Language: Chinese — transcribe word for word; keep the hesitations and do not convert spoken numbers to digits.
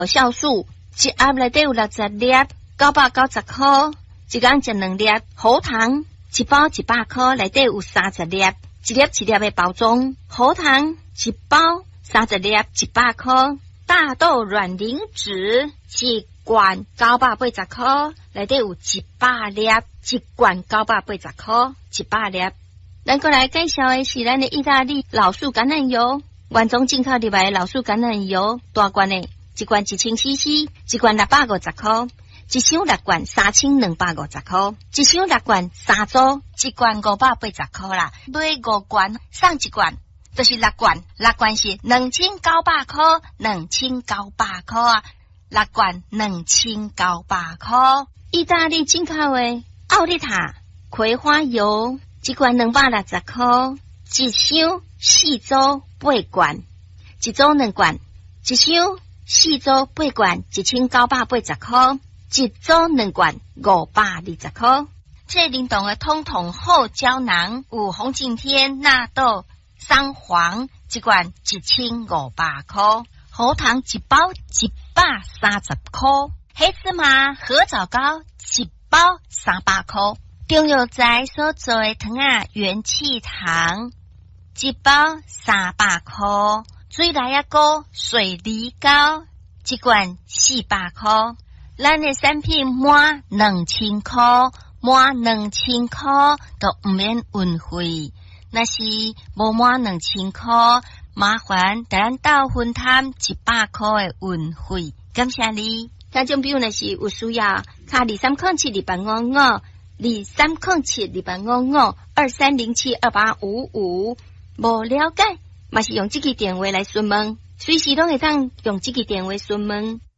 酵素一盒内底有六十粒，九百九十块，一天食两粒。喉糖一包一百块，内底有三十粒，一粒一粒的包装。喉糖一包三十粒，一百块。大豆卵磷脂一罐九百八十块，内底有一百粒，一罐九百八十块，一百粒。咱过来介绍的是咱的意大利老树橄榄油，原装进口入来的老树橄榄油，大罐的，一罐一千 C C， 一罐六百五十块，一箱六罐三千两百五十块，一箱六罐三组，一罐五百八十块啦，买五罐送一罐。就是六罐，六罐是两千九百块，两千九百块啊，六罐两千九百块。意大利进口的奥利塔葵花油，一罐两百六十块，一箱四组八罐，一组两罐，一箱四组八罐，一千九百八十块，一组两罐五百二十块。这灵动的通通后胶囊有红景天、纳豆。三黄一罐一千五百块，喉糖一包一百三十块，黑芝麻合枣糕一包三百块，中药材所做的糖啊元气糖一包三百块，水来啊糕水梨糕一罐四百块，咱的产品满两千块，满两千块都唔免运费。那是无满两千块，麻烦咱到分摊一百块的运费，感谢你。听众朋友若是有需要，卡二三零七二八五五，二三零七二八五五，二三零七二八五五。无了解，嘛是用这个电话来询问，随时拢会当用这个电话询问。